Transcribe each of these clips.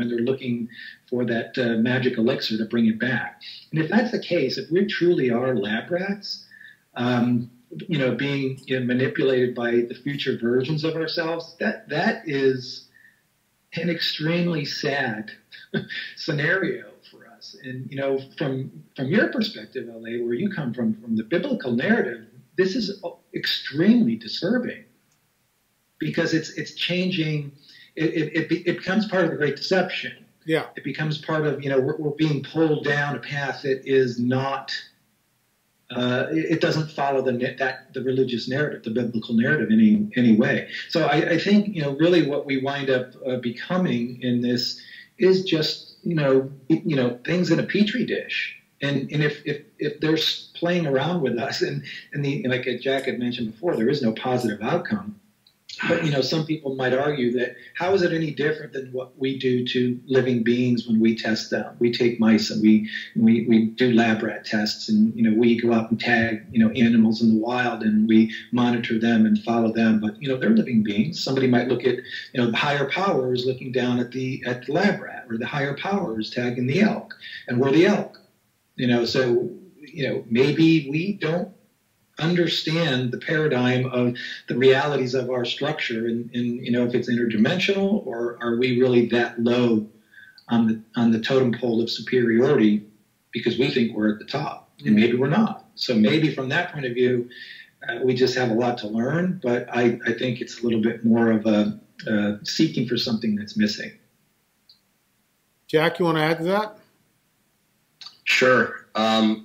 when they're looking for that magic elixir to bring it back. And if that's the case, if we truly are lab rats, being manipulated by the future versions of ourselves, that is an extremely sad scenario for us. And from your perspective, LA, where you come from the biblical narrative, this is extremely disturbing because it's changing. It becomes part of the Great Deception. Yeah, it becomes part of we're being pulled down a path that is not. It doesn't follow the religious narrative, the biblical narrative in any way. So I think really what we wind up becoming in this is just things in a petri dish. And if they're playing around with us and like Jack had mentioned before, there is no positive outcome. But some people might argue that how is it any different than what we do to living beings when we test them? We take mice and we do lab rat tests, and we go out and tag animals in the wild and we monitor them and follow them. But they're living beings. Somebody might look at the higher powers looking down at the lab rat, or the higher powers tagging the elk, and we're the elk. So maybe we don't understand the paradigm of the realities of our structure, and if it's interdimensional, or are we really that low on the totem pole of superiority because we think we're at the top, and maybe we're not. So maybe from that point of view, we just have a lot to learn, but I think it's a little bit more of a seeking for something that's missing. Jack, you want to add to that? Sure.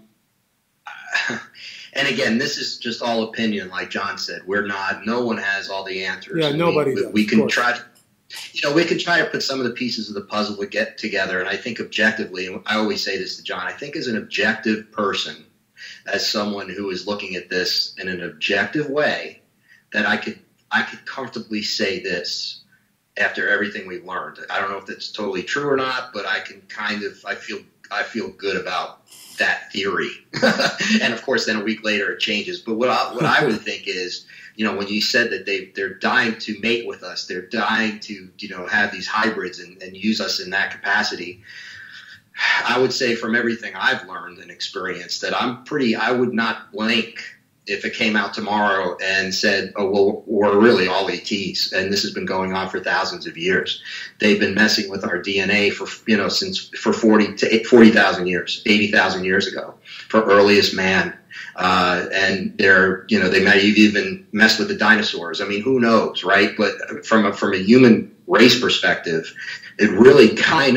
And again, this is just all opinion, like John said. No one has all the answers. Yeah, nobody does. We can try to put some of the pieces of the puzzle to get together. And I think objectively, and I always say this to John, I think as an objective person, as someone who is looking at this in an objective way, that I could comfortably say this after everything we've learned. I don't know if that's totally true or not, but I feel good about that theory. And of course, then a week later it changes. But what I would think is, when you said that they're dying to mate with us, they're dying to, have these hybrids and use us in that capacity. I would say from everything I've learned and experienced that I would not blink if it came out tomorrow and said, oh, well, we're really all ETs, and this has been going on for thousands of years. They've been messing with our DNA for 40,000 years, 80,000 years ago, for earliest man. And they might have even messed with the dinosaurs. I mean, who knows, right? But from a human race perspective, it really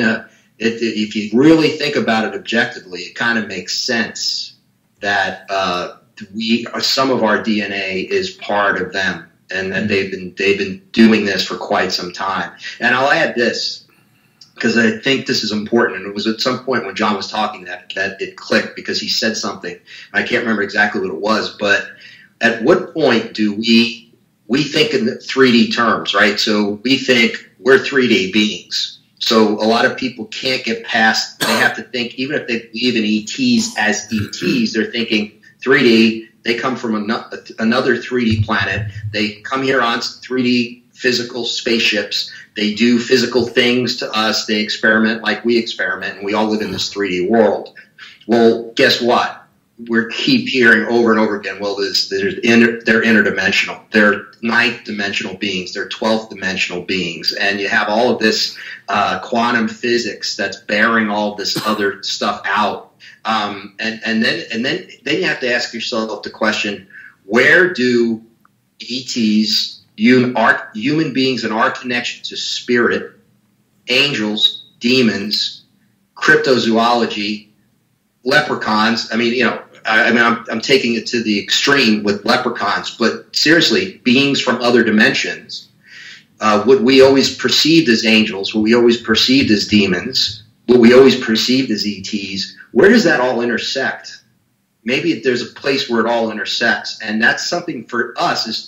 if you really think about it objectively, it kind of makes sense that, some of our DNA is part of them, and that they've been doing this for quite some time. And I'll add this, because I think this is important. And it was at some point when John was talking that it clicked, because he said something. I can't remember exactly what it was, but at what point do we think in 3D terms, right? So we think we're 3D beings. So a lot of people can't get past, they have to think, even if they believe in ETs as ETs, they're thinking 3D, they come from another 3D planet. They come here on 3D physical spaceships. They do physical things to us. They experiment like we experiment, and we all live in this 3D world. Well, guess what? We keep hearing over and over again, well, they're interdimensional. They're ninth dimensional beings. They're 12th dimensional beings. And you have all of this quantum physics that's bearing all of this other stuff out. And then you have to ask yourself the question, where do ETs, human beings, and our connection to spirit, angels, demons, cryptozoology, leprechauns? I mean, I'm taking it to the extreme with leprechauns, but seriously, beings from other dimensions, what we always perceived as angels, what we always perceived as demons, what we always perceived as ETs, where does that all intersect? Maybe there's a place where it all intersects, and that's something for us as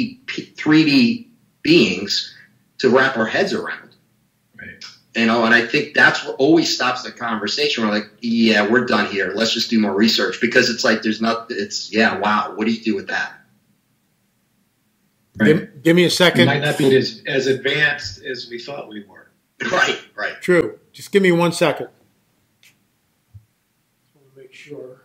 3D beings to wrap our heads around. Right. And I think that's what always stops the conversation. We're like, yeah, we're done here. Let's just do more research, because it's like wow, what do you do with that? Right. Give me a second. We might not be as advanced as we thought we were. Right, right. True. Just give me 1 second. I want to make sure.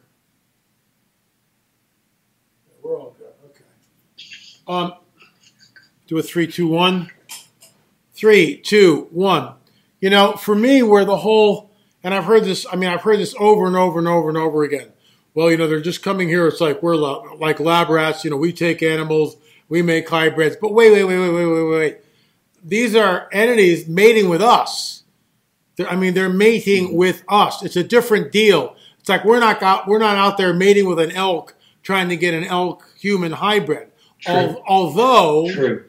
Yeah, we're all good. Okay. Do a 3, 2, 1. 3, 2, 1. You know, for me, where the whole, and I've heard this over and over and over and over again. Well, you know, they're just coming here. It's like we're like lab rats. You know, we take animals, we make hybrids. But wait. These are entities mating with us. They're mating with us. It's a different deal. It's like we're not out there mating with an elk trying to get an elk-human hybrid. Although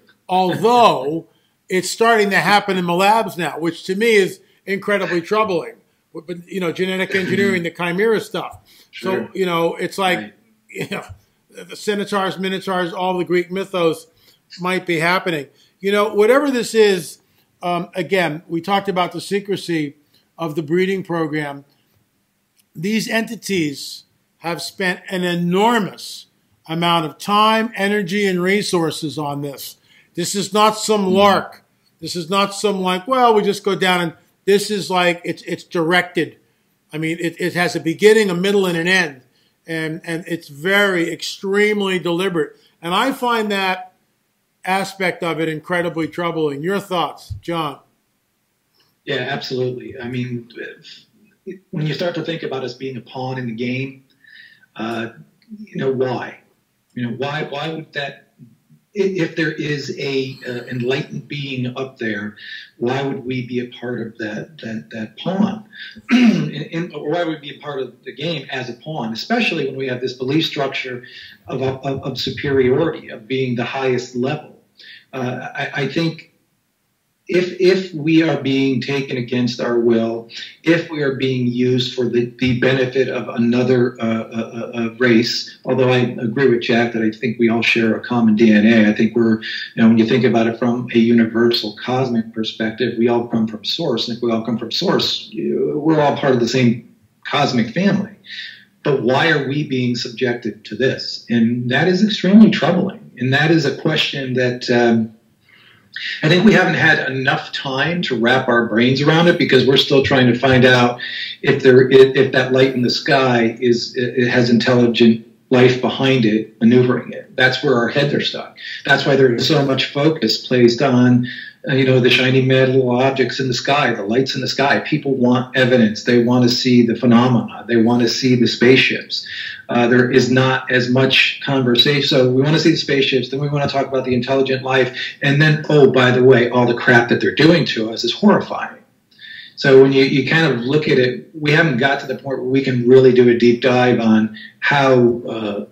it's starting to happen in the labs now, which to me is incredibly troubling. But you know, genetic engineering, the chimera stuff. Sure. So you know, it's like right. You know, the centaurs, minotaurs, all the Greek mythos might be happening. You know, whatever this is, again, we talked about the secrecy of the breeding program. These entities have spent an enormous amount of time, energy, and resources on this. This is not some lark. This is not some like, well, we just go down and this is like, it's directed. I mean, it has a beginning, a middle, and an end. And it's very, extremely deliberate. And I find that aspect of it incredibly troubling. Your thoughts, John? Yeah, absolutely. I mean, when you start to think about us being a pawn in the game, you know, why? You know, why would that? If there is a enlightened being up there, why would we be a part of that pawn? Or why would we be a part of the game as a pawn, especially when we have this belief structure of superiority, of being the highest level? I think if we are being taken against our will, if we are being used for the benefit of another race, although I agree with Jack that I think we all share a common DNA. I think we're, you know, when you think about it from a universal cosmic perspective, we all come from source. And if we all come from source, we're all part of the same cosmic family. But why are we being subjected to this? And that is extremely troubling. And that is a question that I think we haven't had enough time to wrap our brains around it, because we're still trying to find out if that light in the sky it has intelligent life behind it, maneuvering it. That's where our heads are stuck. That's why there's so much focus placed on the shiny metal objects in the sky, the lights in the sky. People want evidence. They want to see the phenomena. They want to see the spaceships. There is not as much conversation. So we want to see the spaceships, then we want to talk about the intelligent life, and then, oh, by the way, all the crap that they're doing to us is horrifying. So when you kind of look at it, we haven't got to the point where we can really do a deep dive on how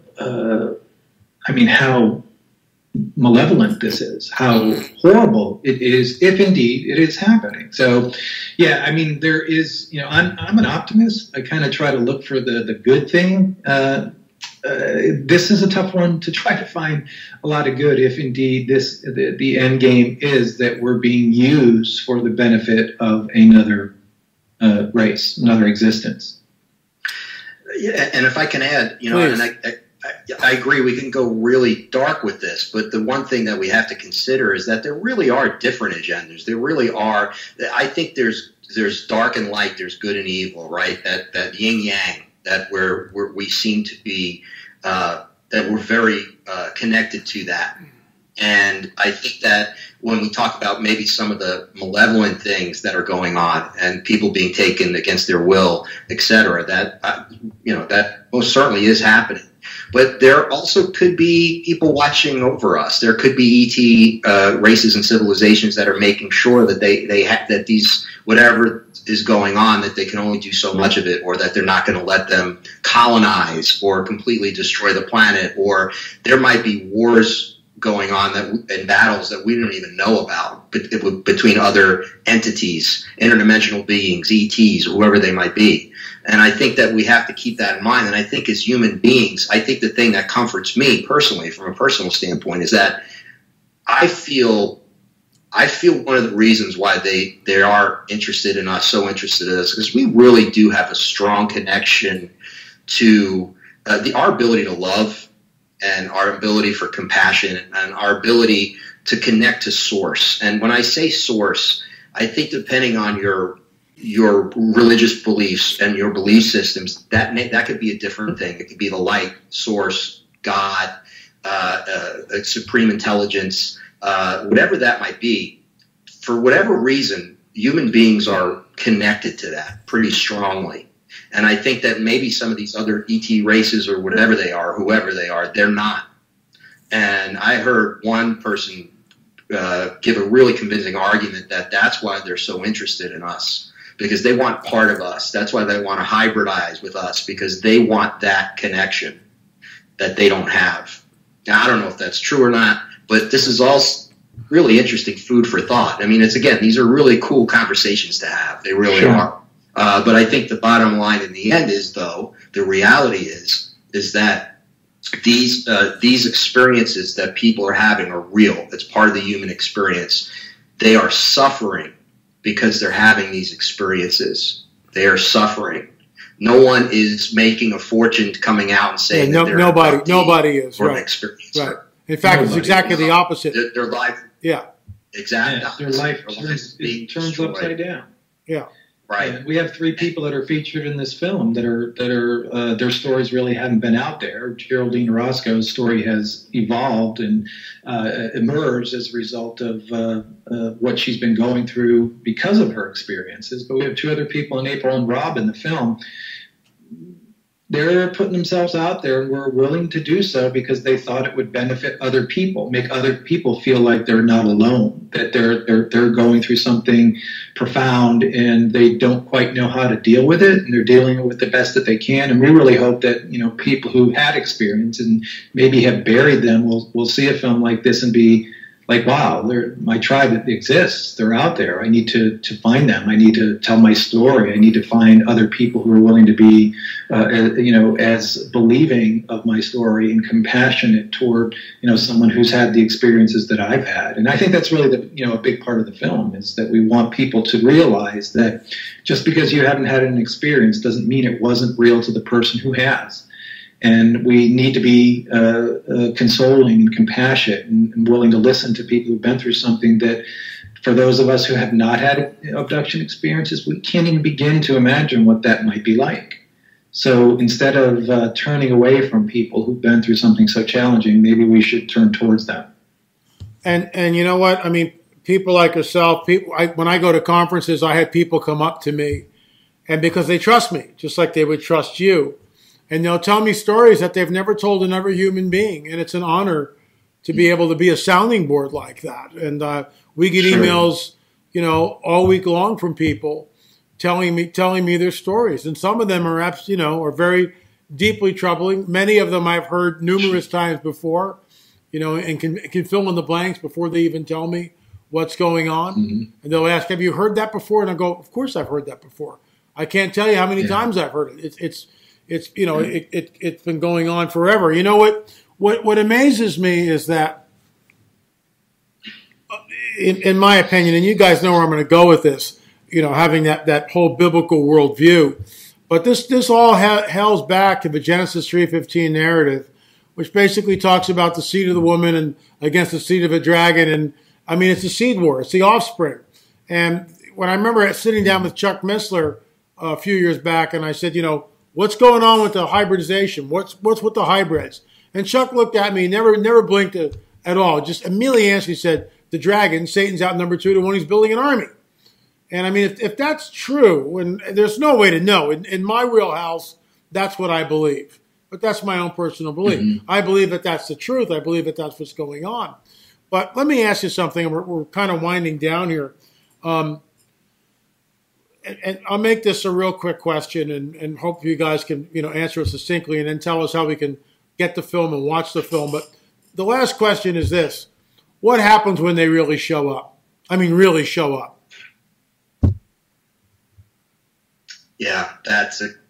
malevolent this is, how horrible it is, if indeed it is happening. So, yeah, I mean, there is, I'm an optimist. I kind of try to look for the good thing. This is a tough one to try to find a lot of good, if indeed the end game is that we're being used for the benefit of another race, another existence. Yeah, and if I can add, and I agree, we can go really dark with this, but the one thing that we have to consider is that there really are different agendas. There really are. I think there's dark and light, there's good and evil, right? That yin yang, that we seem to be, that we're very connected to that. And I think that when we talk about maybe some of the malevolent things that are going on and people being taken against their will, et cetera, that most certainly is happening. But there also could be people watching over us. There could be ET races and civilizations that are making sure that that these, whatever is going on, that they can only do so much of it, or that they're not going to let them colonize or completely destroy the planet, or there might be wars going on and battles that we don't even know about between other entities, interdimensional beings, ETs, whoever they might be. And I think that we have to keep that in mind. And I think as human beings, I think the thing that comforts me personally, from a personal standpoint, is that I feel one of the reasons why they are interested in us, so interested in us, because we really do have a strong connection to our ability to love, and our ability for compassion, and our ability to connect to source. And when I say source, I think depending on your religious beliefs and your belief systems, that could be a different thing. It could be the light source, God, a supreme intelligence, whatever that might be. For whatever reason, human beings are connected to that pretty strongly. And I think that maybe some of these other ET races or whatever they are, whoever they are, they're not. And I heard one person give a really convincing argument that that's why they're so interested in us, because they want part of us. That's why they want to hybridize with us, because they want that connection that they don't have. Now, I don't know if that's true or not, but this is all really interesting food for thought. I mean, these are really cool conversations to have. They really are. But I think the bottom line in the end is, though, the reality is that these experiences that people are having are real. It's part of the human experience. They are suffering because they're having these experiences. They are suffering. No one is making a fortune coming out and saying that they're nobody is or right. an experience. Right. In fact, it's exactly the opposite. Their life. Yeah. Exactly. Yeah, their life turns upside down. Yeah. Right. And we have 3 people that are featured in this film that are their stories really haven't been out there. Geraldine Orozco's story has evolved and emerged as a result of what she's been going through because of her experiences. But we have 2 other people, in April and Rob, in the film. They're putting themselves out there and were willing to do so because they thought it would benefit other people, make other people feel like they're not alone, that they're going through something profound and they don't quite know how to deal with it, and they're dealing with it the best that they can. And we really hope that, people who had experience and maybe have buried them will see a film like this and be like, wow, my tribe exists. They're out there. I need to find them. I need to tell my story. I need to find other people who are willing to be, as believing of my story and compassionate toward, someone who's had the experiences that I've had. And I think that's really a big part of the film, is that we want people to realize that just because you haven't had an experience doesn't mean it wasn't real to the person who has. And we need to be consoling and compassionate and willing to listen to people who've been through something that, for those of us who have not had abduction experiences, we can't even begin to imagine what that might be like. So instead of turning away from people who've been through something so challenging, maybe we should turn towards them. And you know what? I mean, people like yourself, when I go to conferences, I had people come up to me, and because they trust me, just like they would trust you. And they'll tell me stories that they've never told another human being. And it's an honor to be able to be a sounding board like that. And we get emails, all week long from people telling me their stories. And some of them are very deeply troubling. Many of them I've heard numerous times before, and can fill in the blanks before they even tell me what's going on. Mm-hmm. And they'll ask, have you heard that before? And I go, of course I've heard that before. I can't tell you how many times I've heard it. It's been going on forever. You know what amazes me is that, in my opinion, and you guys know where I'm going to go with this, having that whole biblical worldview, but this all hails back to the Genesis 3:15 narrative, which basically talks about the seed of the woman and against the seed of a dragon, and I mean it's a seed war, it's the offspring. And when I remember sitting down with Chuck Missler a few years back, and I said, what's going on with the hybridization? What's with the hybrids? And Chuck looked at me, never blinked at all. Just immediately answered. He said, "The dragon, Satan's out number 2 to 1. He's building an army." And I mean, if that's true, and there's no way to know. In my wheelhouse, that's what I believe. But that's my own personal belief. Mm-hmm. I believe that that's the truth. I believe that that's what's going on. But let me ask you something. We're kind of winding down here. And I'll make this a real quick question, and hope you guys can answer it succinctly, and then tell us how we can get the film and watch the film. But the last question is this: what happens when they really show up? I mean, really show up. Yeah, that's the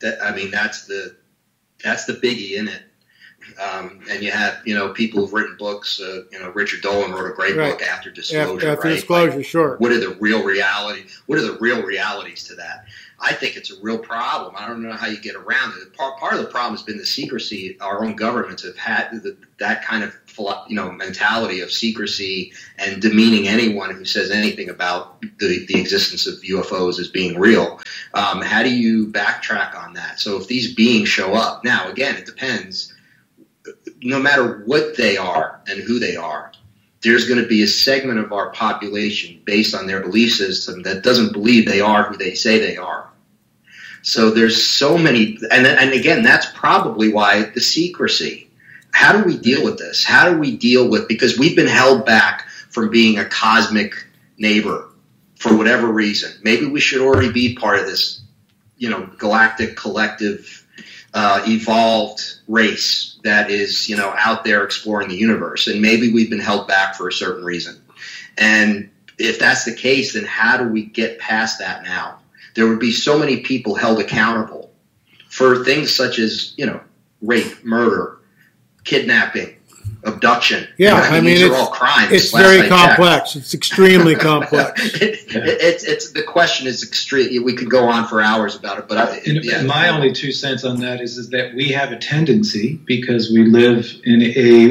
biggie in it. And you have people who've written books. Richard Dolan wrote a great book, After Disclosure. After Disclosure, sure. What are the real realities to that? I think it's a real problem. I don't know how you get around it. Part of the problem has been the secrecy our own governments have had that kind of mentality of secrecy and demeaning anyone who says anything about the existence of UFOs as being real. How do you backtrack on that? So if these beings show up, now again, it depends. No matter what they are and who they are, there's going to be a segment of our population based on their belief system that doesn't believe they are who they say they are. So there's so many, and again, that's probably why the secrecy. How do we deal with this? How do we deal with, because we've been held back from being a cosmic neighbor for whatever reason. Maybe we should already be part of this, galactic collective, evolved race that is, out there exploring the universe. And maybe we've been held back for a certain reason. And if that's the case, then how do we get past that now? There would be so many people held accountable for things such as, rape, murder, kidnapping, abduction. Yeah, these are all crimes. It's very complex. It's extremely complex. It's the question is extreme. We could go on for hours about it, but my only 2 cents on that is that we have a tendency, because we live in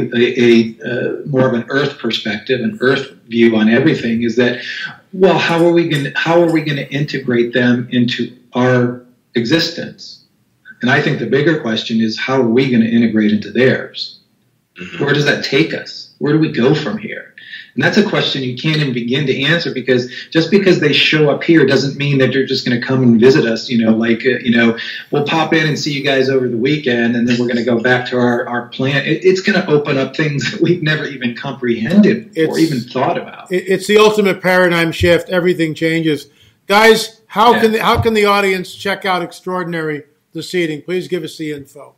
a more of an Earth perspective, an Earth view on everything, is that, well, how are we going to integrate them into our existence? And I think the bigger question is, how are we going to integrate into theirs? Mm-hmm. Where does that take us? Where do we go from here? And that's a question you can't even begin to answer, because just because they show up here doesn't mean that they're just going to come and visit us. We'll pop in and see you guys over the weekend, and then we're going to go back to our plan. It's going to open up things that we've never even comprehended or even thought about. It's the ultimate paradigm shift. Everything changes. Guys, how can the audience check out Extraordinary, the seating? Please give us the info.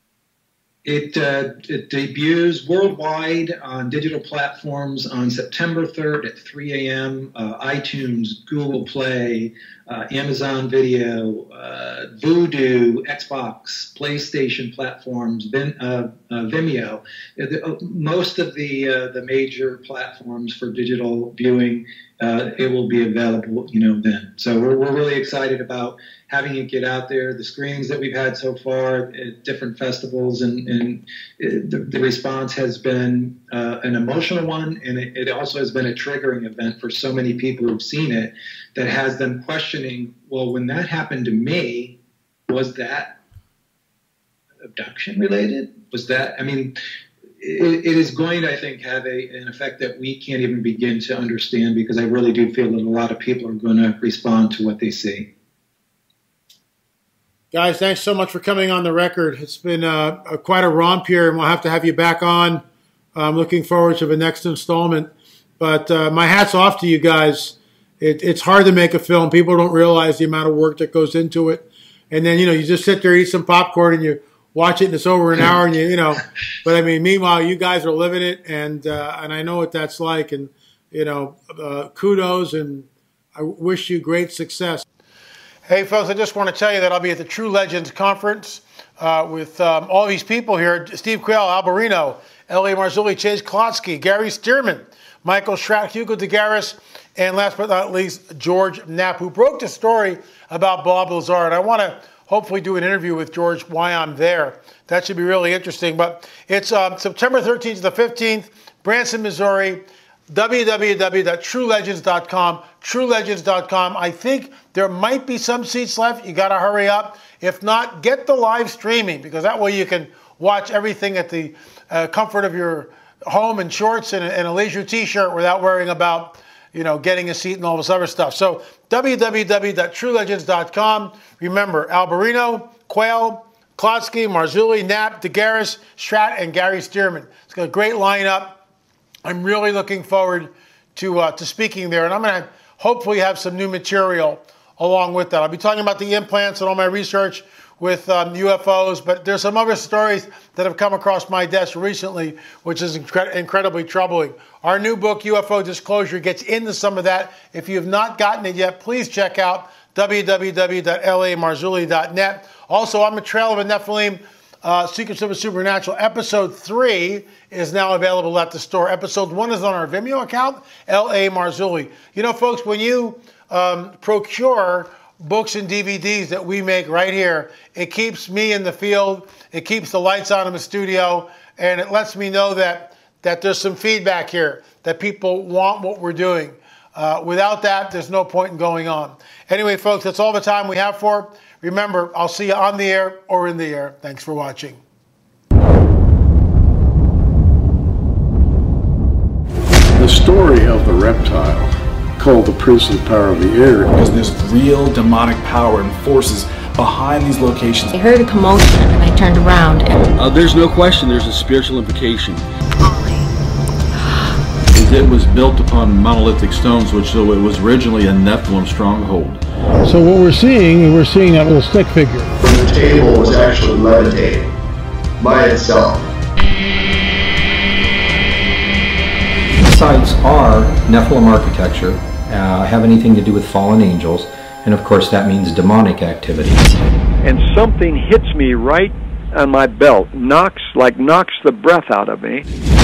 It debuts worldwide on digital platforms on September 3rd at 3 a.m. iTunes, Google Play, Amazon Video, Vudu, Xbox, PlayStation platforms, Vimeo. Most of the major platforms for digital viewing, it will be available, then. So we're really excited about having it get out there. The screenings that we've had so far at different festivals, and the response has been an emotional one, and it also has been a triggering event for so many people who've seen it, that has them questioning, well, when that happened to me, was that abduction related? Was that, it is going to, I think, have an effect that we can't even begin to understand, because I really do feel that a lot of people are going to respond to what they see. Guys, thanks so much for coming on the record. It's been quite a romp here, and we'll have to have you back on. I'm looking forward to the next installment. But my hat's off to you guys. It's hard to make a film. People don't realize the amount of work that goes into it. And then, you just sit there, eat some popcorn, and you watch it, and it's over an hour, and But, meanwhile, you guys are living it, and I know what that's like. And, kudos, and I wish you great success. Hey, folks, I just want to tell you that I'll be at the True Legends Conference with all these people here. Steve Quayle, Alberino, L.A. Marzulli, Chase Klotsky, Gary Stearman, Michael Schratt, Hugo DeGaris, and last but not least, George Knapp, who broke the story about Bob Lazar. And I want to hopefully do an interview with George while I'm there. That should be really interesting. But it's September 13th to the 15th, Branson, Missouri. www.truelegends.com, truelegends.com. I think there might be some seats left. You got to hurry up. If not, get the live streaming, because that way you can watch everything at the comfort of your home in shorts and a leisure t-shirt without worrying about, getting a seat and all this other stuff. So www.truelegends.com. Remember, Alberino, Quayle, Klotsky, Marzulli, Knapp, DeGaris, Schratt, and Gary Stearman. It's got a great lineup. I'm really looking forward to speaking there, and I'm going to hopefully have some new material along with that. I'll be talking about the implants and all my research with UFOs, but there's some other stories that have come across my desk recently, which is incredibly troubling. Our new book, UFO Disclosure, gets into some of that. If you have not gotten it yet, please check out www.lamarzulli.net. Also, on the Trail of a Nephilim, Secrets of a Supernatural, Episode 3 is now available at the store. Episode 1 is on our Vimeo account, L.A. Marzulli. Folks, when you procure books and DVDs that we make right here, it keeps me in the field, it keeps the lights on in the studio, and it lets me know that that there's some feedback here, that people want what we're doing. Without that, there's no point in going on. Anyway, folks, that's all the time we have for. Remember, I'll see you on the air or in the air. Thanks for watching. The story of the reptile, called the Prince of the Power of the Air, because there's real demonic power and forces behind these locations. I heard a commotion and I turned around. There's no question there's a spiritual implication. It was built upon monolithic stones, which so it was originally a Nephilim stronghold. So what we're seeing that little stick figure. The table was actually levitating by itself. Sites are Nephilim architecture, have anything to do with fallen angels, and of course that means demonic activity. And something hits me right on my belt, knocks the breath out of me.